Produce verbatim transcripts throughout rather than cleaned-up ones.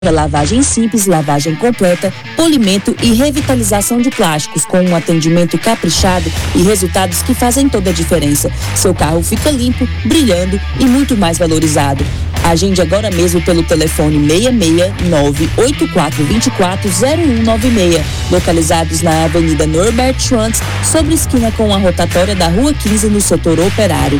lavagem simples, lavagem completa, polimento e revitalização de plásticos com um atendimento caprichado e resultados que fazem toda a diferença. Seu carro fica limpo, brilhando e muito mais valorizado. Agende agora mesmo pelo telefone seis seis nove oito quatro dois quatro zero um nove seis, localizados na Avenida Norbert Schwantz, sobre esquina com a rotatória da Rua quinze, no setor operário.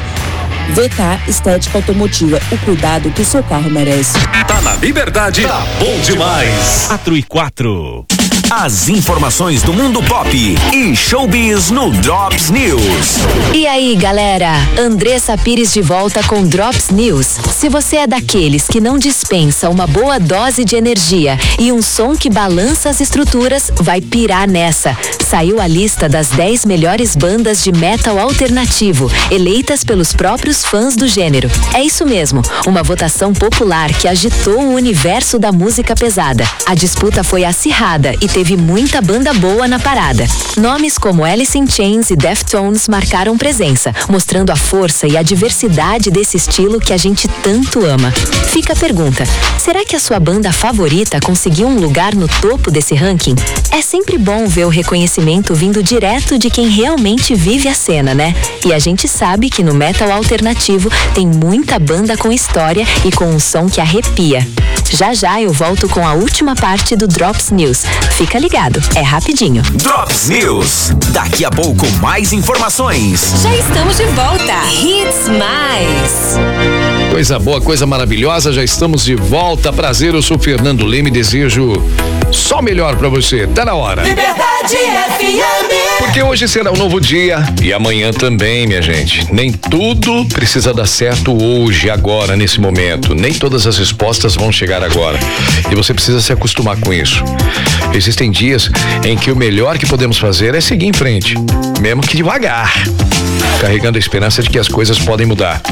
V K Estética Automotiva, o cuidado que o seu carro merece. Tá na Liberdade, tá bom demais. quatro e quatro. As informações do mundo pop e showbiz no Drops News. E aí, galera? Andressa Pires de volta com Drops News. Se você é daqueles que não dispensa uma boa dose de energia e um som que balança as estruturas, vai pirar nessa. Saiu a lista das dez melhores bandas de metal alternativo, eleitas pelos próprios fãs do gênero. É isso mesmo, uma votação popular que agitou o universo da música pesada. A disputa foi acirrada e teve muita banda boa na parada. Nomes como Alice in Chains e Deftones marcaram presença, mostrando a força e a diversidade desse estilo que a gente tanto ama. Fica a pergunta, será que a sua banda favorita conseguiu um lugar no topo desse ranking? É sempre bom ver o reconhecimento vindo direto de quem realmente vive a cena, né? E a gente sabe que no metal alternativo tem muita banda com história e com um som que arrepia. Já já eu volto com a última parte do Drops News. Fica ligado, é rapidinho. Drops News. Daqui a pouco mais informações. Já estamos de volta. Hits Mais. Coisa boa, coisa maravilhosa, já estamos de volta. Prazer, eu sou Fernando Leme, desejo só o melhor pra você. Tá na hora. Liberdade F M. Porque hoje será um novo dia e amanhã também, minha gente. Nem tudo precisa dar certo hoje, agora, nesse momento. Nem todas as respostas vão chegar agora. E você precisa se acostumar com isso. Existem dias em que o melhor que podemos fazer é seguir em frente, mesmo que devagar, carregando a esperança de que as coisas podem mudar.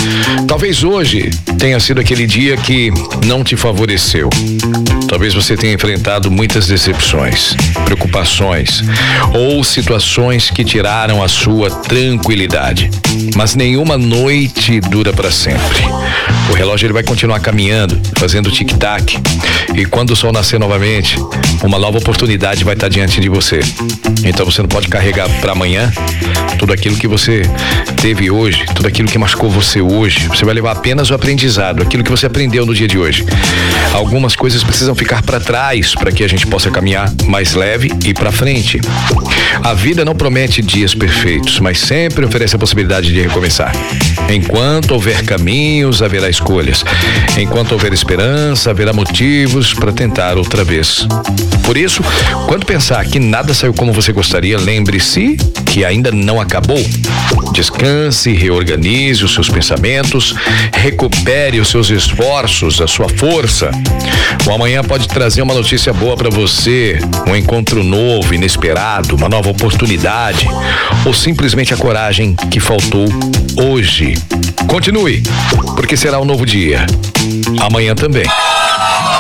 Talvez hoje tenha sido aquele dia que não te favoreceu. Talvez você tenha enfrentado muitas decepções, preocupações ou situações que tiraram a sua tranquilidade. Mas nenhuma noite dura para sempre. O relógio ele vai continuar caminhando, fazendo tic-tac. E quando o sol nascer novamente, uma nova oportunidade vai estar diante de você. Então você não pode carregar para amanhã tudo aquilo que você teve hoje, tudo aquilo que machucou você hoje. Você vai levar apenas o aprendizado, aquilo que você aprendeu no dia de hoje. Algumas coisas precisam ficar para trás para que a gente possa caminhar mais leve e para frente. A vida não promete dias perfeitos, mas sempre oferece a possibilidade de recomeçar. Enquanto houver caminhos, haverá escolhas. Enquanto houver esperança, haverá motivos para tentar outra vez. Por isso, quando pensar que nada saiu como você gostaria, lembre-se que ainda não acabou. Descanse, reorganize os seus pensamentos, recupere os seus esforços, a sua força. O amanhã pode trazer uma notícia boa para você, um encontro novo, inesperado, uma nova oportunidade, ou simplesmente a coragem que faltou hoje. Continue, porque será um novo dia. Amanhã também.